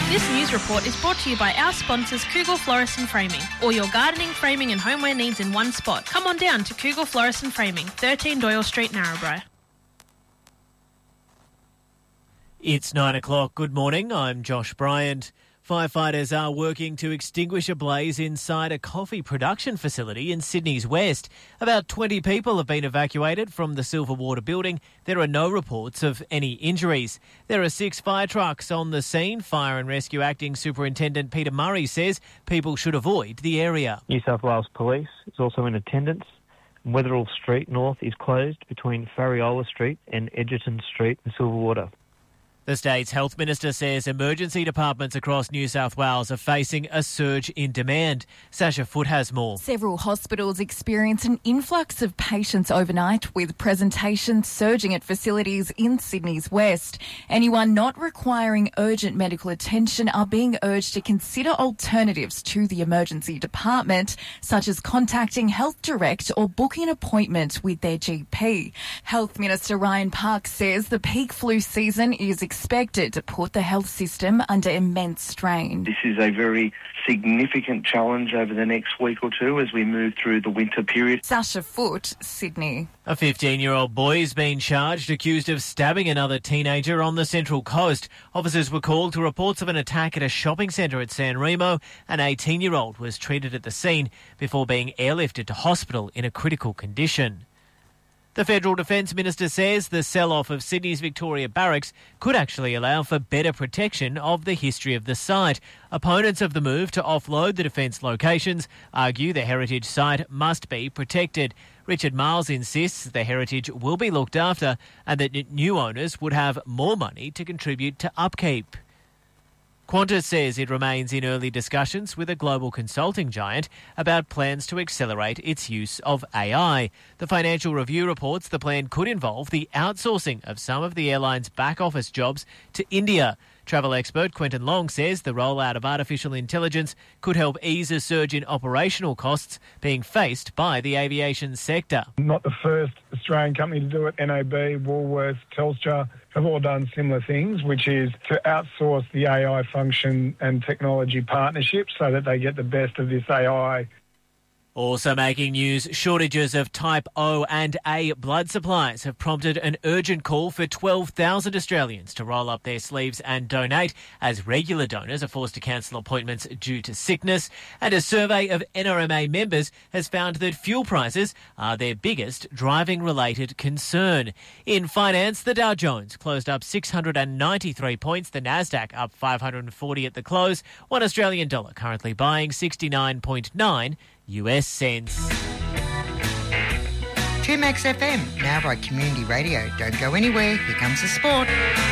This news report is brought to you by our sponsors Cougal Florist and Framing. All your gardening, framing and homeware needs in one spot. Come on down to Cougal Florist and Framing, 13 Doyle Street, Narrabri. It's 9 o'clock. Good morning. I'm Josh Bryant. Firefighters are working to extinguish a blaze inside a coffee production facility in Sydney's west. About 20 people have been evacuated from the Silverwater building. There are no reports of any injuries. There are 6 fire trucks on the scene. Fire and Rescue Acting Superintendent Peter Murray says people should avoid the area. New South Wales Police is also in attendance. Wetherill Street North is closed between Farriola Street and Edgerton Street in Silverwater. The state's health minister says emergency departments across New South Wales are facing a surge in demand. Sasha Foote has more. Several hospitals experienced an influx of patients overnight, with presentations surging at facilities in Sydney's west. Anyone not requiring urgent medical attention are being urged to consider alternatives to the emergency department, such as contacting Health Direct or booking an appointment with their GP. Health Minister Ryan Park says the peak flu season is expected to put the health system under immense strain. This is a very significant challenge over the next week or two as we move through the winter period. Sasha Foote, Sydney. A 15-year-old boy has been charged accused of stabbing another teenager on the Central Coast. Officers were called to reports of an attack at a shopping centre at San Remo. An 18-year-old was treated at the scene before being airlifted to hospital in a critical condition. The Federal Defence Minister says the sell-off of Sydney's Victoria Barracks could actually allow for better protection of the history of the site. Opponents of the move to offload the defence locations argue the heritage site must be protected. Richard Miles insists the heritage will be looked after and that new owners would have more money to contribute to upkeep. Qantas says it remains in early discussions with a global consulting giant about plans to accelerate its use of AI. The Financial Review reports the plan could involve the outsourcing of some of the airline's back office jobs to India. Travel expert Quentin Long says the rollout of artificial intelligence could help ease a surge in operational costs being faced by the aviation sector. Not the first Australian company to do it. NAB, Woolworths, Telstra have all done similar things, which is to outsource the AI function and technology partnerships so that they get the best of this AI. Also making news, shortages of type O and A blood supplies have prompted an urgent call for 12,000 Australians to roll up their sleeves and donate, as regular donors are forced to cancel appointments due to sickness. And a survey of NRMA members has found that fuel prices are their biggest driving-related concern. In finance, the Dow Jones closed up 693 points, the Nasdaq up 540 at the close, $1 Australian dollar currently buying 69.9 US cents. 2Max FM, now by Community Radio. Don't go anywhere, here comes the sport.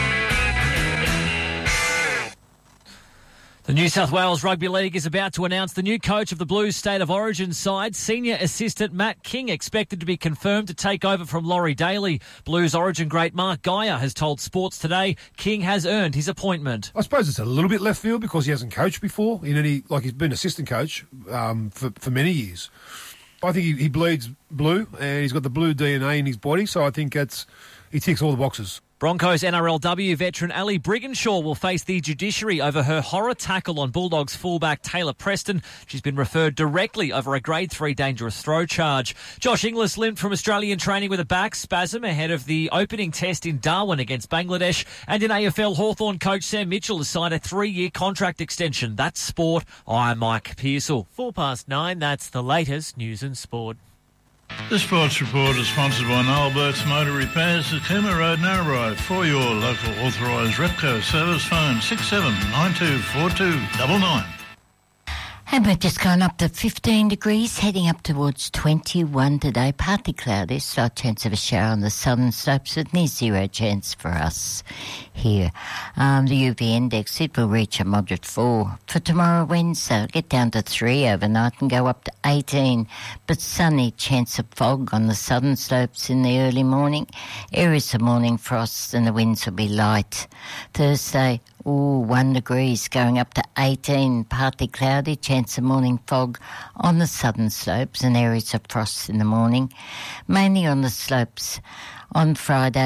The New South Wales Rugby League is about to announce the new coach of the Blues State of Origin side. Senior assistant Matt King expected to be confirmed to take over from Laurie Daly. Blues Origin great Mark Geyer has told Sports Today King has earned his appointment. I suppose it's a little bit left field because he hasn't coached before. He's been assistant coach for many years. I think he bleeds blue and he's got the blue DNA in his body, so I think he ticks all the boxes. Broncos NRLW veteran Ali Brigginshaw will face the judiciary over her horror tackle on Bulldogs fullback Taylor Preston. She's been referred directly over a Grade 3 dangerous throw charge. Josh Inglis limped from Australian training with a back spasm ahead of the opening test in Darwin against Bangladesh. And in AFL, Hawthorn coach Sam Mitchell has signed a 3-year contract extension. That's sport. I'm Mike Pearsall. 9:04, that's the latest news and sport. The Sports Report is sponsored by Noel Burke's Motor Repairs at Cooma Road, Narrabri. For your local authorised Repco service, phone 67924299. And we're just going up to 15 degrees, heading up towards 21 today. Partly cloudy, slight chance of a shower on the southern slopes with near zero chance for us here. The UV index, it will reach a moderate 4. For tomorrow, Wednesday, it'll get down to 3 overnight and go up to 18. But sunny, chance of fog on the southern slopes in the early morning. Areas of morning frost and the winds will be light. Thursday, 1 degrees going up to 18, partly cloudy, chance of morning fog on the southern slopes and areas of frost in the morning, mainly on the slopes. On Friday,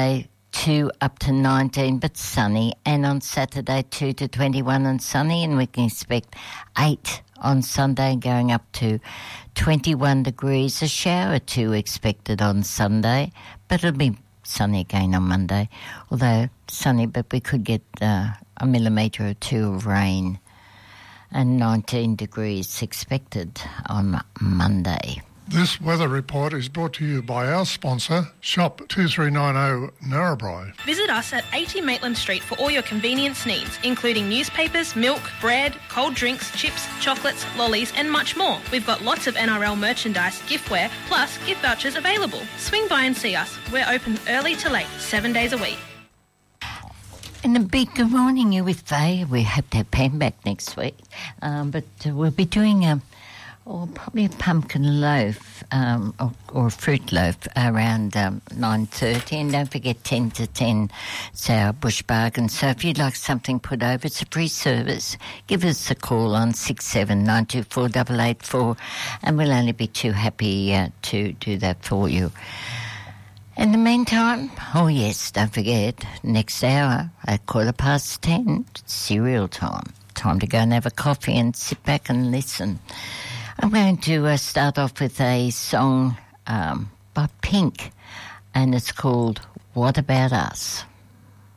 2 up to 19, but sunny. And on Saturday, 2 to 21 and sunny. And we can expect 8 on Sunday, going up to 21 degrees. A shower or 2 expected on Sunday, but it'll be sunny again on Monday. Although sunny, but we could get a millimetre or 2 of rain. And 19 degrees expected on Monday. This weather report is brought to you by our sponsor, Shop 2390 Narrabri. Visit us at 80 Maitland Street for all your convenience needs, including newspapers, milk, bread, cold drinks, chips, chocolates, lollies and much more. We've got lots of NRL merchandise, giftware, plus gift vouchers available. Swing by and see us. We're open early to late, 7 days a week. And a big good morning, you with Faye. We hope to have Pam back next week. But we'll be doing probably a pumpkin loaf or a fruit loaf around 9:30. And don't forget 10 to 10, it's our bush bargain. So if you'd like something put over, it's a free service. Give us a call on 67924884 and we'll only be too happy to do that for you. In the meantime, oh yes, don't forget, next hour at 10:15, it's cereal time. Time to go and have a coffee and sit back and listen. I'm going to start off with a song by Pink, and it's called What About Us?